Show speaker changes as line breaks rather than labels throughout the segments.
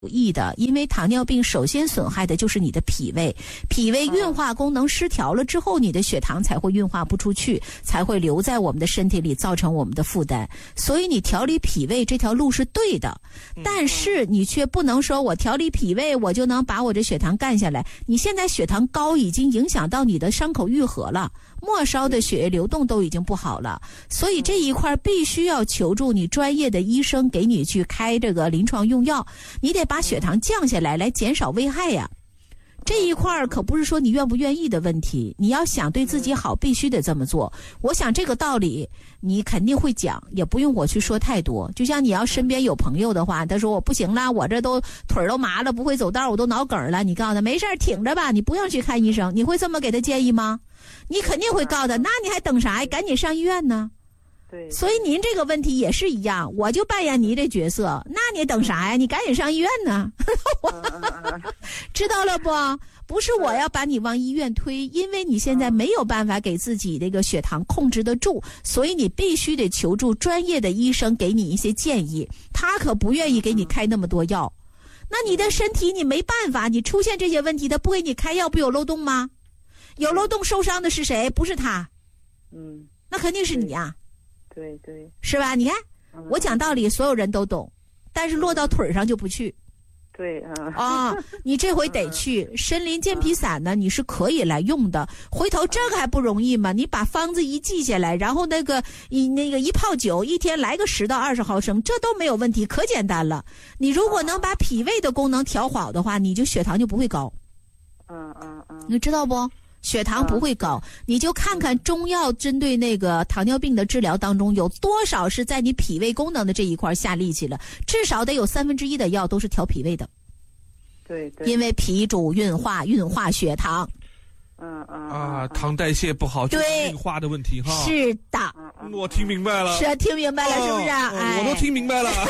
益的，因为糖尿病首先损害的就是你的脾胃，脾胃运化功能失调了之后，你的血糖才会运化不出去，才会留在我们的身体里，造成我们的负担。所以你调理脾胃这条路是对的，但是你却不能说我调理脾胃我就能把我这血糖干下来。你现在血糖高已经影响到你的伤口愈合了，末梢的血液流动都已经不好了，所以这一块必须要求助你专业的医生给你去开这个临床用药，你得把血糖降下来，来减少危害呀。这一块可不是说你愿不愿意的问题，你要想对自己好必须得这么做。我想这个道理你肯定会讲，也不用我去说太多。就像你要身边有朋友的话，他说我不行了，我这都腿都麻了，不会走道，我都脑梗了，你告诉他没事挺着吧，你不用去看医生，你会这么给他建议吗？你肯定会告诉他，那你还等啥呀？赶紧上医院呢。
对，
所以您这个问题也是一样，我就扮演你这角色，那你等啥呀？你赶紧上医院呢。知道了不？不是我要把你往医院推，因为你现在没有办法给自己这个血糖控制得住，所以你必须得求助专业的医生给你一些建议，他可不愿意给你开那么多药。那你的身体你没办法，你出现这些问题他不给你开药，不有漏洞吗？有漏洞受伤的是谁？不是他。那肯定是你啊。
对对，
是吧？你看我讲道理所有人都懂，但是落到腿上就不去。
对
你这回得去参苓健脾散呢，你是可以来用的。回头这个还不容易吗？你把方子一记下来，然后一泡酒，一天来个10到20毫升，这都没有问题，可简单了。你如果能把脾胃的功能调好的话，你就血糖就不会高。你知道不？血糖不会高，你就看看中药针对那个糖尿病的治疗当中有多少是在你脾胃功能的这一块下力气了，至少得有1/3的药都是调脾胃的。
对对，
因为脾主运化血糖。
糖代谢不好就是运化的问题哈。
是的，
我听明白了。
是听明白了，是不是？
我都听明白了。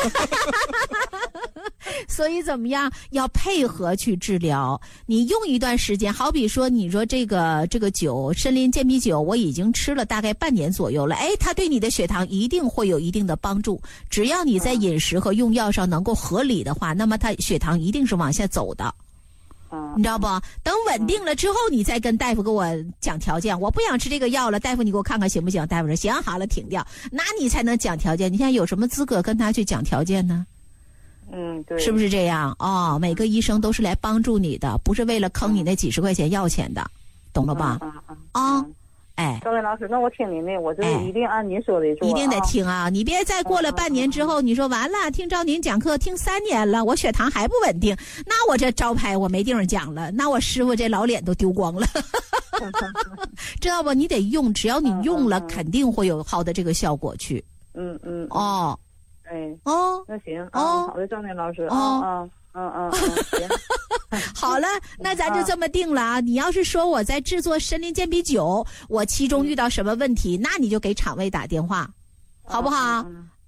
所以怎么样？要配合去治疗。你用一段时间，好比说，你说这个酒，参苓健脾酒，我已经吃了大概半年左右了。它对你的血糖一定会有一定的帮助。只要你在饮食和用药上能够合理的话，那么它血糖一定是往下走的。你知道不？等稳定了之后，你再跟大夫给我讲条件。我不想吃这个药了，大夫你给我看看行不行？大夫说行，好了，停掉。那你才能讲条件。你现在有什么资格跟他去讲条件呢？
对，
是不是这样？每个医生都是来帮助你的，不是为了坑你那几10块钱药钱的，懂了吧？
赵文老师，那我听您的，我就一定按您说的做，
一定得听啊！你别再过了半年之后，你说完了，听赵您讲课听3年了，我血糖还不稳定，那我这招牌我没地方讲了，那我师傅这老脸都丢光了，知道不？你得用，只要你用了，肯定会有好的这个效果去。
那行好的，赵念老师行。
好了，那咱就这么定了啊！你要是说我在制作参苓健脾酒，我其中遇到什么问题，那你就给厂卫打电话，好不好？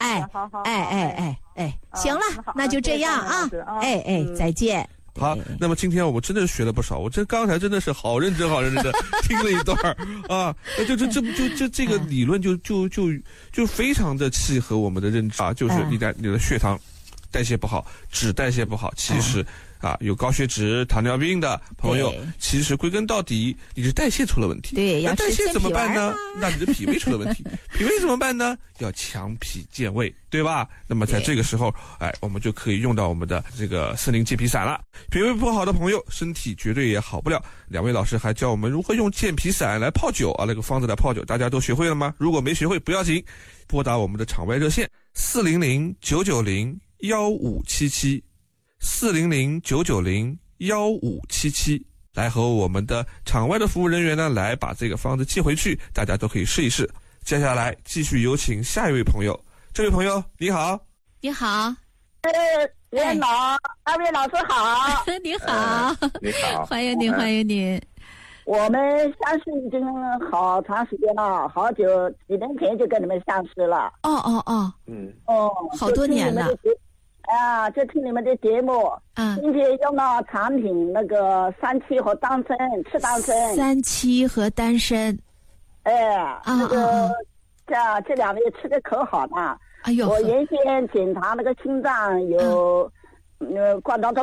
行了，那就这样啊！再见。
好，那么今天我们真的学了不少，我刚才真的是好认真的听了一段啊，这个理论就非常的契合我们的认知啊，就是你的血糖代谢不好，脂代谢不好，其实有高血脂、糖尿病的朋友，其实归根到底你是代谢出了问题。
对，
那代谢怎么办呢？那你的脾胃出了问题，脾胃怎么办呢？要强脾健胃，对吧？那么在这个时候，我们就可以用到我们的这个参苓健脾散了。脾胃不好的朋友，身体绝对也好不了。两位老师还教我们如何用健脾散来泡酒那个方子来泡酒，大家都学会了吗？如果没学会不要紧，拨打我们的场外热线400-990-1577，400-990-1577，来和我们的场外的服务人员呢来把这个方子寄回去，大家都可以试一试。接下来继续有请下一位朋友，这位朋友你好。
你好。
袁老，二位老师好。
你好。
你好，
欢迎您，欢迎您。
我们相识已经好长时间了，好久，几年前就跟你们相识了。
好多年了。
就听你们的节目。今天用到产品那个3七和丹参，吃丹参。
3七和丹参。
那个这2位吃的可好了。
哎呦，
我原先检查那个心脏有挂到